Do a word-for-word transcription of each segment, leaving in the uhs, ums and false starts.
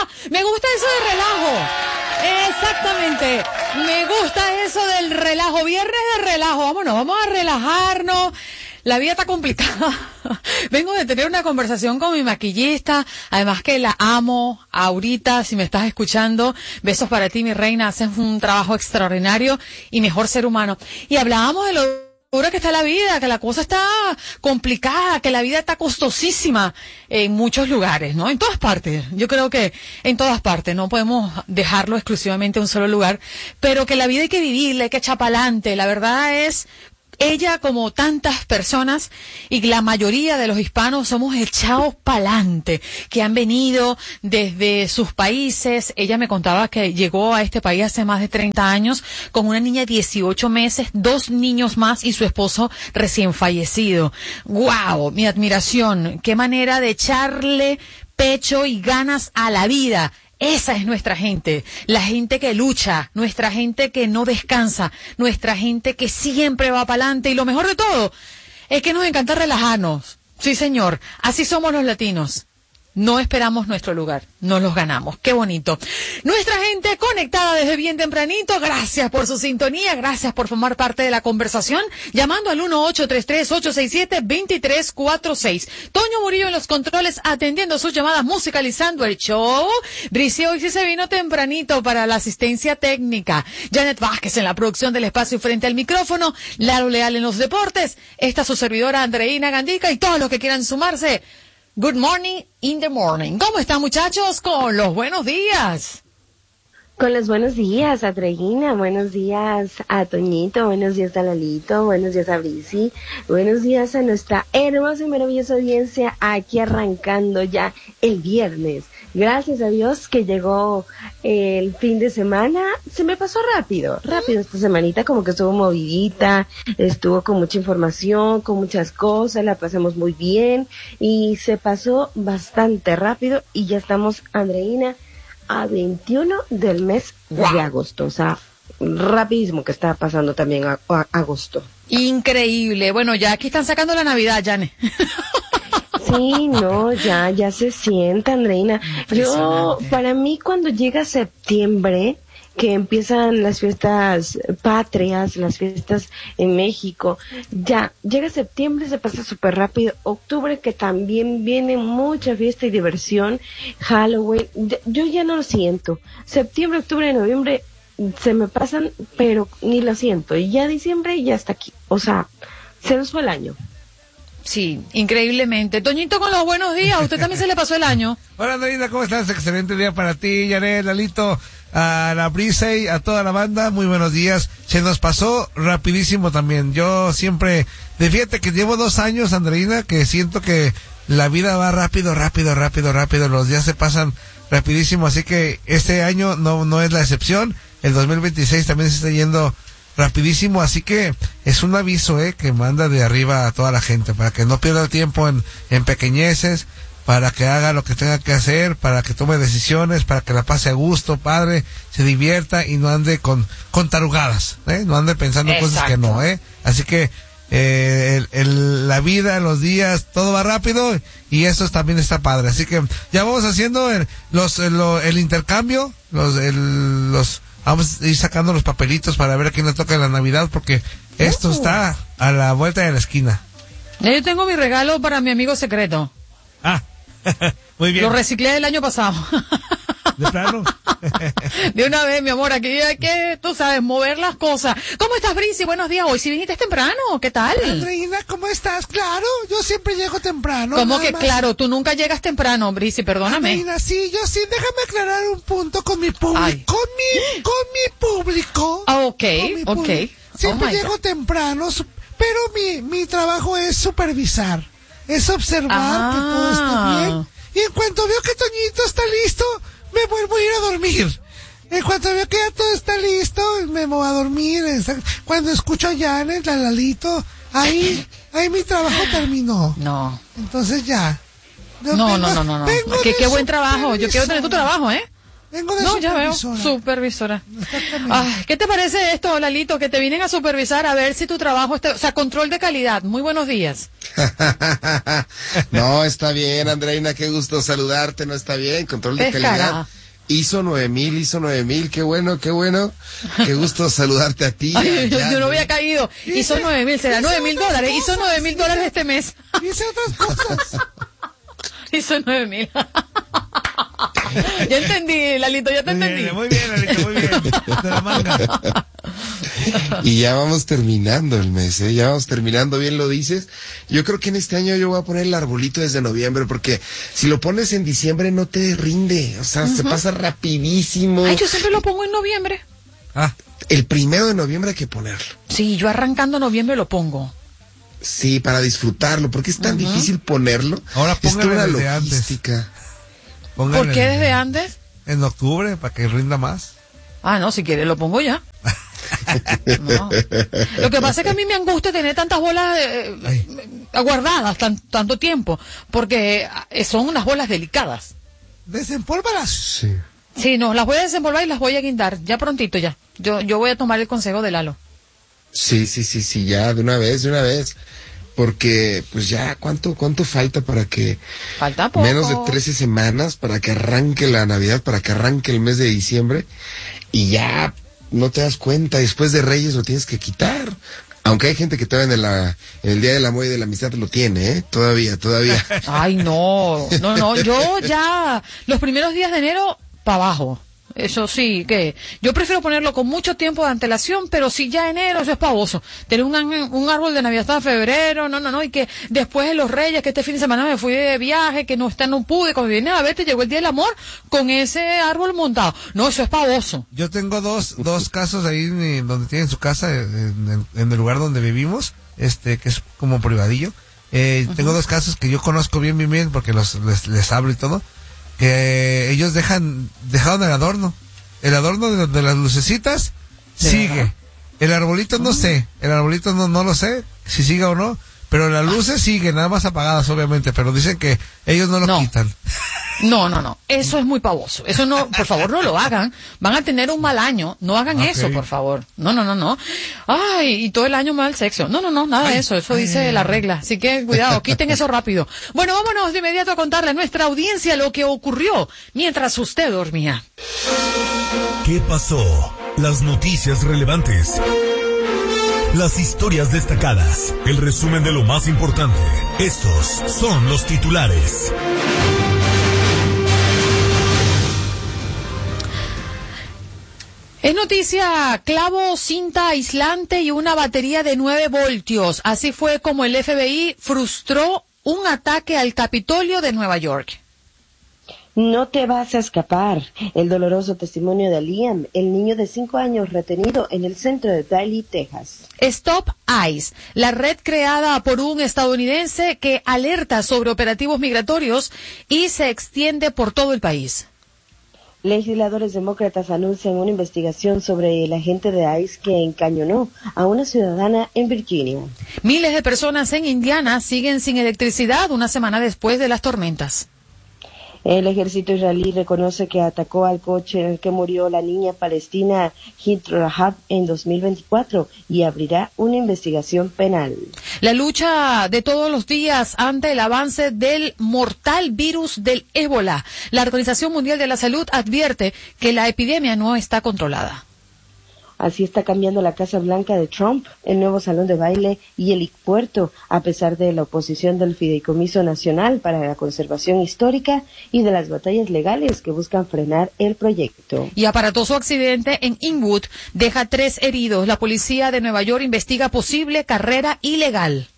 Me gusta eso de relajo. Exactamente. Me gusta eso del relajo. Viernes de relajo. Vámonos, vamos a relajarnos. La vida está complicada. Vengo de tener una conversación con mi maquillista, además que la amo. Ahorita, si me estás escuchando, besos para ti, mi reina, haces un trabajo extraordinario y mejor ser humano. Y hablábamos de lo dura que está la vida, que la cosa está complicada, que la vida está costosísima en muchos lugares, ¿no? En todas partes. Yo creo que en todas partes, no podemos dejarlo exclusivamente en un solo lugar, pero que la vida hay que vivirla, hay que echar pa'lante. La verdad es, ella, como tantas personas, y la mayoría de los hispanos, somos echados pa'lante, que han venido desde sus países. Ella me contaba que llegó a este país hace más de treinta años con una niña de dieciocho meses, dos niños más y su esposo recién fallecido. ¡Guau! Mi admiración. Qué manera de echarle pecho y ganas a la vida. Esa es nuestra gente, la gente que lucha, nuestra gente que no descansa, nuestra gente que siempre va para adelante. Y lo mejor de todo es que nos encanta relajarnos. Sí, señor, así somos los latinos. No esperamos nuestro lugar, nos los ganamos. Qué bonito. Nuestra gente conectada desde bien tempranito, gracias por su sintonía, gracias por formar parte de la conversación, llamando al uno ocho tres tres, ocho seis siete, dos tres cuatro seis. Toño Murillo en los controles, atendiendo sus llamadas, musicalizando el show. Bricio hoy sí se vino tempranito para la asistencia técnica. Janet Vázquez en la producción del espacio frente al micrófono. Lalo Leal en los deportes. Esta su servidora Andreina Gandica y todos los que quieran sumarse. Good morning in the morning. ¿Cómo están, muchachos? Con los buenos días. Con los buenos días, a Treguina, buenos días a Toñito, buenos días a Lalito, buenos días a Brisi, buenos días a nuestra hermosa y maravillosa audiencia aquí arrancando ya el viernes. Gracias a Dios que llegó el fin de semana. Se me pasó rápido, rápido esta semanita, como que estuvo movidita, estuvo con mucha información, con muchas cosas, la pasamos muy bien y se pasó bastante rápido y ya estamos, Andreina, a veintiuno del mes wow. de agosto. O sea, rapidísimo que está pasando también a, a, agosto. Increíble. Bueno, ya aquí están sacando la Navidad, Jane. Sí, no, ya, ya se siente, Andreina. Yo, para mí, cuando llega septiembre, que empiezan las fiestas patrias, las fiestas en México, ya, llega septiembre, se pasa súper rápido. Octubre, que también viene mucha fiesta y diversión. Halloween, yo ya no lo siento. Septiembre, octubre, noviembre, se me pasan, pero ni lo siento. Y ya diciembre ya está aquí. O sea, se nos fue el año. Sí, increíblemente. Toñito, con los buenos días. ¿A usted también se le pasó el año? Hola, Andreina, ¿cómo estás? Excelente día para ti, Janet, Lalito, a la Brisey, a toda la banda. Muy buenos días. Se nos pasó rapidísimo también. Yo siempre, de fíjate que llevo dos años, Andreina, que siento que la vida va rápido, rápido, rápido, rápido. Los días se pasan rapidísimo. Así que este año no, no es la excepción. El dos mil veintiséis también se está yendo rapidísimo, así que es un aviso eh que manda de arriba a toda la gente para que no pierda el tiempo en, en pequeñeces, para que haga lo que tenga que hacer, para que tome decisiones, para que la pase a gusto, padre, se divierta y no ande con, con tarugadas, ¿eh? No ande pensando Exacto. cosas que no, eh. Así que eh, el, el, la vida, los días, todo va rápido y eso también está padre. Así que ya vamos haciendo el, los, el, el intercambio, los, el, los vamos a ir sacando los papelitos para ver a quién le toca la Navidad, porque esto uh. está a la vuelta de la esquina. Yo tengo mi regalo para mi amigo secreto. Ah, muy bien. Lo reciclé el año pasado. ¿De plano? De una vez, mi amor, aquí hay que, tú sabes, mover las cosas. ¿Cómo estás, Brisi? Buenos días. Hoy sí viniste temprano. ¿Qué tal? Andreina, ¿cómo estás? Claro, yo siempre llego temprano. ¿Cómo que más? Claro? Tú nunca llegas temprano, Brisi, perdóname. Andreina, sí, yo sí. Déjame aclarar un punto con mi público. Ay. Con mi, con mi público. Ah, ok, ok. Siempre oh llego God. temprano, pero mi, mi trabajo es supervisar. Es observar ah. que todo está bien. Y en cuanto veo que Toñito está listo, me vuelvo a ir a dormir. En cuanto veo que ya todo está listo, me voy a dormir. Cuando escucho a Janet, a Lalito, ahí, ahí mi trabajo terminó. No. Entonces ya. No, vengo, no, no, no, no. Qué, qué buen trabajo. Yo quiero tener tu trabajo, ¿eh? Vengo de no, supervisora. ya veo, supervisora. Ay, ¿qué te parece esto, Lalito? Que te vienen a supervisar a ver si tu trabajo está, o sea, control de calidad. Muy buenos días. No, está bien, Andreina, qué gusto saludarte, no está bien, control de Pescara. calidad. Hizo nueve mil, hizo nueve mil, qué bueno, qué bueno. Qué gusto saludarte a ti. Ay, yo, ya, yo no había caído. Hizo nueve mil, será nueve mil dólares. Hizo nueve mil dólares este mes. Hice otras cosas. Hizo nueve mil. Ya entendí, Lalito, ya te Muy entendí. bien, muy bien, Lalito, muy bien. De la manga. Y ya vamos terminando el mes, ¿eh? Ya vamos terminando, bien lo dices. Yo creo que en este año yo voy a poner el arbolito desde noviembre, porque si lo pones en diciembre no te rinde, o sea, uh-huh. se pasa rapidísimo. Ay, yo siempre lo pongo en noviembre. Ah. El primero de noviembre hay que ponerlo. Sí, yo arrancando noviembre lo pongo. Sí, para disfrutarlo, porque es tan uh-huh. difícil ponerlo. Ahora póngale es desde una logística. antes. Póngale ¿Por qué desde antes? En octubre, para que rinda más. Ah, no, si quieres lo pongo ya. No. Lo que pasa es que a mí me angustia tener tantas bolas eh, guardadas tan, tanto tiempo, porque son unas bolas delicadas. Desempólvalas. Sí. Sí, no, las voy a desempolvar y las voy a guindar, ya prontito ya. Yo, yo voy a tomar el consejo de Lalo. Sí, sí, sí, sí, ya, de una vez, de una vez. Porque, pues ya, ¿cuánto, cuánto falta para que... Falta poco. Menos de trece semanas para que arranque la Navidad, para que arranque el mes de diciembre. Y ya no te das cuenta, después de Reyes lo tienes que quitar. Aunque hay gente que todavía en, la, en el Día del Amor y de la Amistad lo tiene, ¿eh? Todavía, todavía. Ay, no, no, no, yo ya los primeros días de enero, para abajo. Eso sí, que yo prefiero ponerlo con mucho tiempo de antelación, pero si ya enero, eso es pavoso. Tener un, un árbol de Navidad hasta febrero, no, no, no, y que después de los Reyes, que este fin de semana me fui de viaje, que no está, no pude, cuando viene a ver, te llegó el Día del Amor con ese árbol montado. No, eso es pavoso. Yo tengo dos, dos casos ahí donde tienen su casa, en, en, en el lugar donde vivimos, este, que es como privadillo. Eh, uh-huh. Tengo dos casos que yo conozco bien, bien, bien, porque los, les, les hablo y todo. Que ellos dejan, dejaron el adorno, el adorno de, de las lucecitas sigue, verdad? El arbolito no uh-huh. sé, el arbolito no, no lo sé si sigue o no, pero las luces siguen, nada más apagadas obviamente, pero dicen que ellos no lo no. quitan. No, no, no, eso es muy pavoso, eso no, por favor no lo hagan, van a tener un mal año, no hagan okay. eso, por favor, no, no, no, no, ay, y todo el año mal sexo, no, no, no, nada ay, de eso, eso ay, dice ay, la regla, así que cuidado, quiten eso rápido. Bueno, vámonos de inmediato a contarle a nuestra audiencia lo que ocurrió mientras usted dormía. ¿Qué pasó? Las noticias relevantes, las historias destacadas, el resumen de lo más importante, estos son los titulares. Es noticia, clavo, cinta aislante y una batería de nueve voltios. Así fue como el F B I frustró un ataque al Capitolio de Nueva York. No te vas a escapar. El doloroso testimonio de Liam, el niño de cinco años retenido en el centro de Daley, Texas. Stop ICE, la red creada por un estadounidense que alerta sobre operativos migratorios y se extiende por todo el país. Legisladores demócratas anuncian una investigación sobre el agente de ICE que encañonó a una ciudadana en Virginia. Miles de personas en Indiana siguen sin electricidad una semana después de las tormentas. El ejército israelí reconoce que atacó al coche en el que murió la niña palestina Hit Rahab en dos mil veinticuatro y abrirá una investigación penal. La lucha de todos los días ante el avance del mortal virus del ébola. La Organización Mundial de la Salud advierte que la epidemia no está controlada. Así está cambiando la Casa Blanca de Trump, el nuevo salón de baile y el puerto, a pesar de la oposición del Fideicomiso Nacional para la Conservación Histórica y de las batallas legales que buscan frenar el proyecto. Y aparatoso accidente en Inwood deja tres heridos. La policía de Nueva York investiga posible carrera ilegal.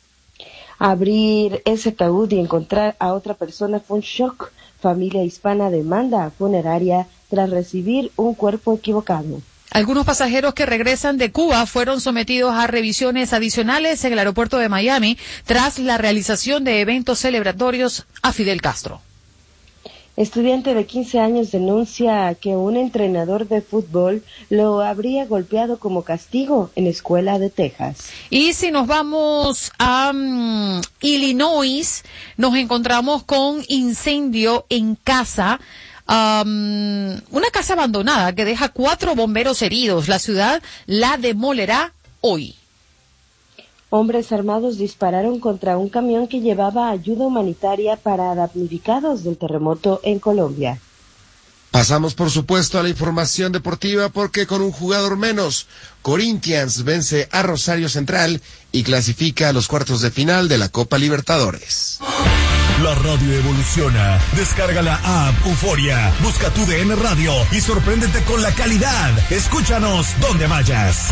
Abrir ese ataúd y encontrar a otra persona fue un shock. Familia hispana demanda a funeraria tras recibir un cuerpo equivocado. Algunos pasajeros que regresan de Cuba fueron sometidos a revisiones adicionales en el aeropuerto de Miami tras la realización de eventos celebratorios a Fidel Castro. Estudiante de quince años denuncia que un entrenador de fútbol lo habría golpeado como castigo en escuela de Texas. Y si nos vamos a um, Illinois, nos encontramos con incendio en casa. Um, una casa abandonada que deja cuatro bomberos heridos. La ciudad la demolerá hoy. Hombres armados dispararon contra un camión que llevaba ayuda humanitaria para damnificados del terremoto en Colombia. Pasamos, por supuesto, a la información deportiva porque con un jugador menos, Corinthians vence a Rosario Central y clasifica a los cuartos de final de la Copa Libertadores. La radio evoluciona. Descarga la app Euforia, busca tu D N Radio y sorpréndete con la calidad. Escúchanos donde vayas.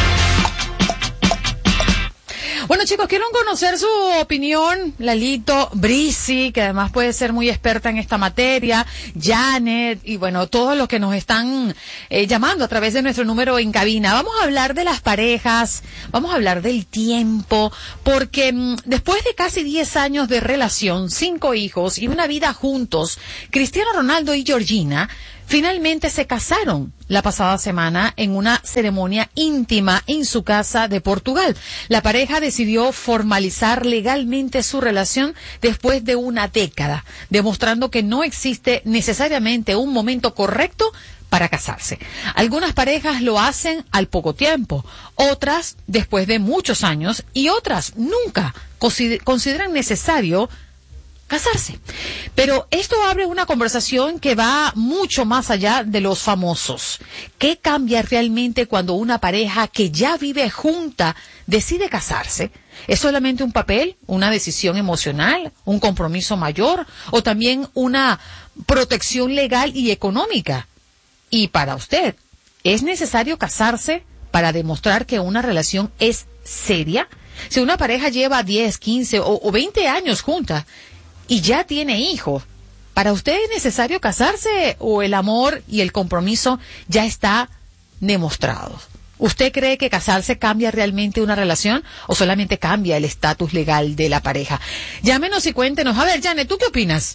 Bueno, chicos, quiero conocer su opinión, Lalito, Brisi, que además puede ser muy experta en esta materia, Janet, y bueno, todos los que nos están eh, llamando a través de nuestro número en cabina. Vamos a hablar de las parejas, vamos a hablar del tiempo, porque mmm, después de casi diez años de relación, cinco hijos y una vida juntos, Cristiano Ronaldo y Georgina finalmente se casaron la pasada semana en una ceremonia íntima en su casa de Portugal. La pareja decidió formalizar legalmente su relación después de una década, demostrando que no existe necesariamente un momento correcto para casarse. Algunas parejas lo hacen al poco tiempo, otras después de muchos años y otras nunca consideran necesario casarse. Pero esto abre una conversación que va mucho más allá de los famosos. ¿Qué cambia realmente cuando una pareja que ya vive junta decide casarse? ¿Es solamente un papel, una decisión emocional, un compromiso mayor o también una protección legal y económica? Y para usted, ¿es necesario casarse para demostrar que una relación es seria? Si una pareja lleva diez, quince o, o veinte años juntas y ya tiene hijos, ¿para usted es necesario casarse o el amor y el compromiso ya está demostrado? ¿Usted cree que casarse cambia realmente una relación o solamente cambia el estatus legal de la pareja? Llámenos y cuéntenos. A ver, Janet, ¿tú qué opinas?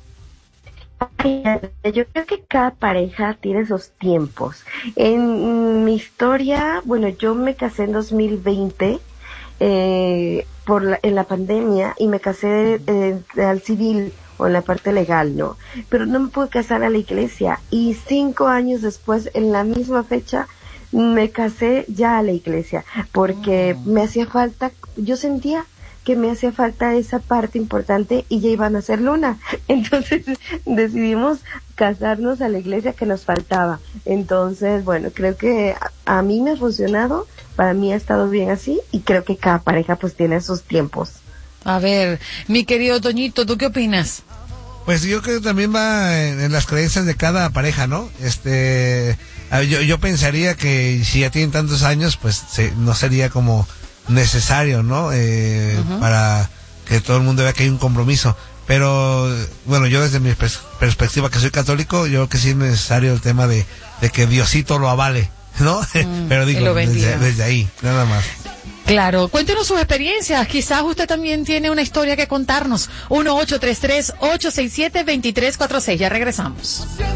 Yo creo que cada pareja tiene sus tiempos. En mi historia, bueno, yo me casé en dos mil veinte eh, por la, en la pandemia y me casé eh, al civil o en la parte legal, ¿no? Pero no me pude casar a la iglesia y cinco años después, en la misma fecha, me casé ya a la iglesia porque oh. me hacía falta, yo sentía que me hacía falta esa parte importante y ya iban a ser luna. Entonces decidimos casarnos a la iglesia que nos faltaba. Entonces, bueno, creo que a, a mí me ha funcionado, para mí ha estado bien así y creo que cada pareja pues tiene sus tiempos. A ver, mi querido Toñito, ¿tú qué opinas? Pues yo creo que también va en, en las creencias de cada pareja, ¿no? Este, yo, yo pensaría que si ya tienen tantos años, pues se, no sería como necesario, ¿no? Eh, uh-huh. Para que todo el mundo vea que hay un compromiso. Pero, bueno, yo desde mi pers- perspectiva que soy católico, yo creo que sí es necesario el tema de, de que Diosito lo avale, ¿no? Mm, Pero digo, desde, desde ahí, nada más. Claro, cuéntenos sus experiencias, quizás usted también tiene una historia que contarnos. uno ocho tres tres, ocho seis siete, dos tres cuatro seis, ya regresamos.